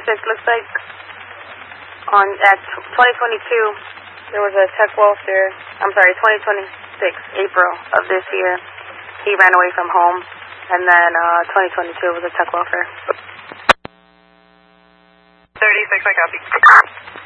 looks like at 2022, there was a tech welfare, 2026, April of this year, he ran away from home, and then 2022 was a tech welfare. 36, I copy.